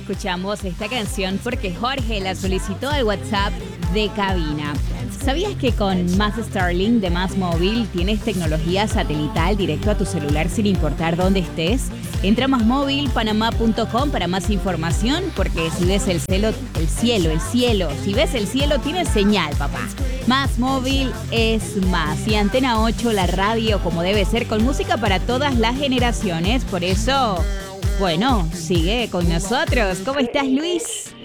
escuchamos esta canción porque Jorge la solicitó al WhatsApp de cabina. ¿Sabías que con Más Starlink de Más Móvil tienes tecnología satelital directo a tu celular sin importar dónde estés? Entra a másmóvilpanamá.com para más información, porque si ves el cielo, si ves el cielo tienes señal, papá. Más Móvil es más. Y Antena 8, la radio como debe ser, con música para todas las generaciones. Por eso, bueno, sigue con nosotros. ¿Cómo estás, Luis?